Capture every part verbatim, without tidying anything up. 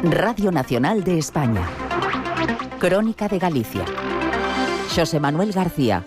Radio Nacional de España. Crónica de Galicia. Xosé Manuel García.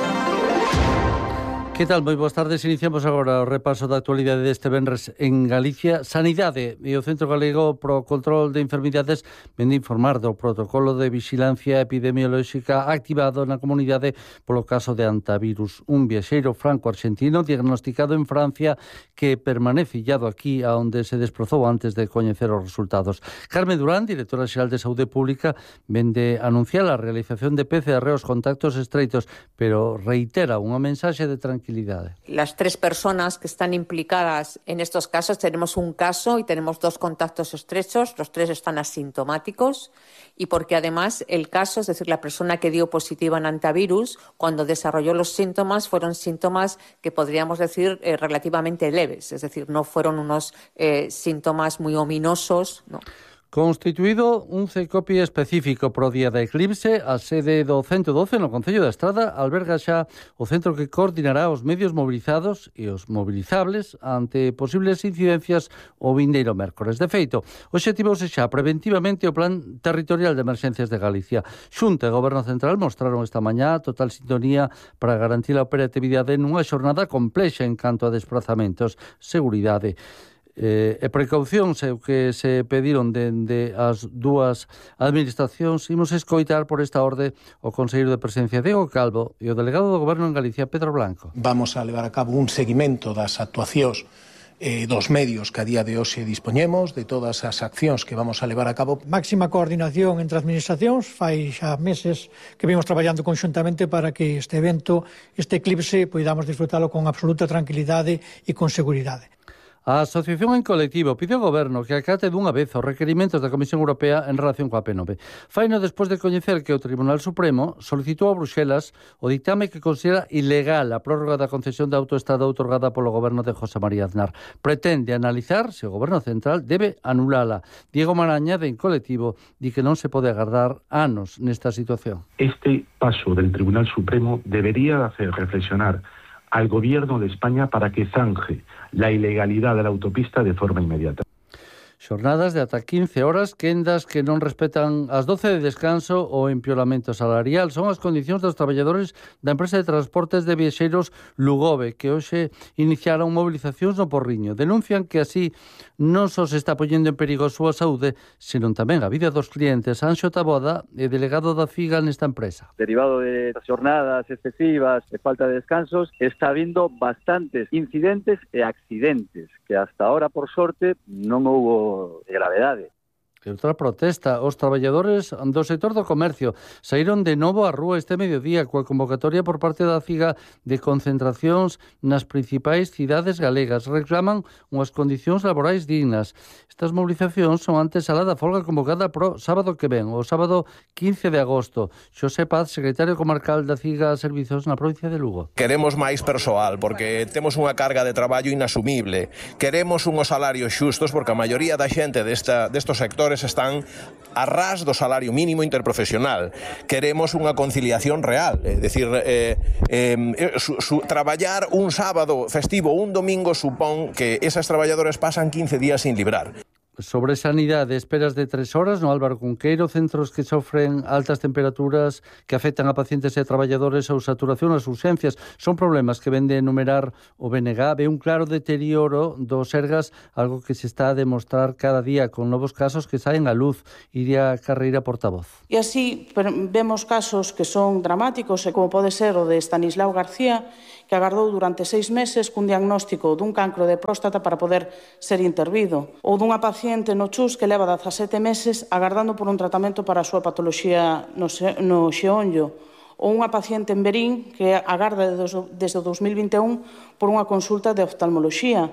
Que tal? Moi boas tardes. Iniciamos agora o repaso da actualidade deste venres en Galicia. Sanidade e o Centro Galego pro Control de Enfermidades ven de informar do protocolo de vixilancia epidemiolóxica activado na comunidade polo caso de hantavirus. Un viaxeiro franco-argentino diagnosticado en Francia que permanece illado aquí a onde se desprozou antes de coñecer os resultados. Carmen Durán, directora xeral de Saúde Pública, ven de anunciar a realización de P C R aos contactos estreitos, pero reitera unha mensaxe de tranquilidade. Las tres personas que están implicadas en estos casos, tenemos un caso y tenemos dos contactos estrechos, los tres están asintomáticos y porque además el caso, es decir, la persona que dio positiva en hantavirus, cuando desarrolló los síntomas, fueron síntomas que podríamos decir eh, relativamente leves, es decir, no fueron unos eh, síntomas muy ominosos, ¿no? Constituído un CECOPI específico pro día da eclipse, a sede do ciento doce no Concello da Estrada alberga xa o centro que coordinará os medios movilizados e os movilizables ante posibles incidencias o vindeiro mércores. De feito, obxectivouse xa preventivamente o Plan Territorial de Emerxencias de Galicia. Xunta e Goberno Central mostraron esta mañá total sintonía para garantir a operatividade nunha xornada complexa en canto a desplazamentos, seguridade Eh, e precaucións é o que se pediron dende as dúas administracións. Imos escoitar por esta orde o conselleiro de Presidencia Diego Calvo e o delegado do Goberno en Galicia Pedro Blanco. Vamos a levar a cabo un seguimento das actuacións eh, dos medios que a día de hoxe dispoñemos, de todas as accións que vamos a levar a cabo. Máxima coordinación entre administracións, fai xa meses que vimos traballando conxuntamente para que este evento, este eclipse, poidamos disfrutalo con absoluta tranquilidade e con seguridade. A Asociación en Colectivo pide ao Goberno que acate dunha vez os requerimentos da Comisión Europea en relación coa P nove. Faino despois de coñecer que o Tribunal Supremo solicitou a Bruxelas o ditame que considera ilegal a prórroga da concesión de autoestrada outorgada polo Goberno de José María Aznar. Pretende analizar se o Goberno Central debe anulala. Diego Maraña, de En Colectivo, di que non se pode agardar anos nesta situación. Este paso del Tribunal Supremo debería hacer reflexionar al Gobierno de España para que zanje la ilegalidad de la autopista de forma inmediata. Xornadas de ata quince horas, quendas que non respetan as doce de descanso ou empeoramento salarial. Son as condicións dos traballadores da empresa de transportes de viaxeiros Lugove, que hoxe iniciaron movilizacións no Porriño. Denuncian que así non só se está poñendo en perigo a súa saúde, senón tamén a vida dos clientes. Anxo Taboada é delegado da FIGA nesta empresa. Derivado de xornadas excesivas e falta de descansos, está habindo bastantes incidentes e accidentes que hasta ahora, por sorte, non houbo de gravedade. E outra protesta, os traballadores do sector do comercio saíron de novo á rúa este mediodía coa convocatoria por parte da FIGA de concentracións nas principais cidades galegas. Reclaman unhas condicións laborais dignas. Estas movilizacións son antesala da folga convocada pro sábado que ven, o sábado quince de agosto. Xosé Paz, secretario comarcal da FIGA Servizos na provincia de Lugo. Queremos máis persoal porque temos unha carga de traballo inasumible. Queremos unhos salarios xustos porque a maioría da xente desta, destos sectores están a ras do salario mínimo interprofesional. Queremos unha conciliación real, é dicir, eh, eh, su, su, traballar un sábado festivo, un domingo, supón que esas traballadoras pasan quince días sin librar. Sobre sanidade, esperas de tres horas no Álvaro Cunqueiro, centros que sofren altas temperaturas que afectan a pacientes e traballadores ou saturación nas urxencias. Son problemas que ven de enumerar o B N G. Ve un claro deterioro dos Sergas, algo que se está a demostrar cada día con novos casos que saen á luz. Iria Carreira, portavoz. E así vemos casos que son dramáticos, e como pode ser o de Estanislao García, que agardou durante seis meses cun diagnóstico dun cancro de próstata para poder ser intervido, ou dunha paciente no Chus que leva dezasete meses agardando por un tratamento para a súa patoloxía no, no xeonllo, ou unha paciente en Berín que agarda desde o dos mil vinte e un por unha consulta de oftalmoloxía.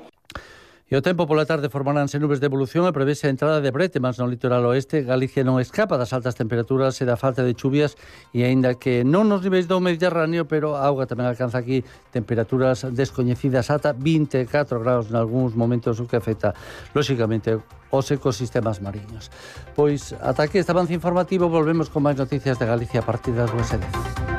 E o tempo pola tarde formaránse nubes de evolución e prevese a entrada de brétemas no litoral oeste. Galicia non escapa das altas temperaturas e da falta de chuvias, e aínda que non nos niveis do Mediterráneo, pero a auga tamén alcanza aquí temperaturas descoñecidas ata vinte e catro graus nalgúns momentos, o que afecta, lóxicamente, os ecosistemas mariños. Pois, ata aquí este avance informativo, volvemos con máis noticias de Galicia a partir das dúas e dez.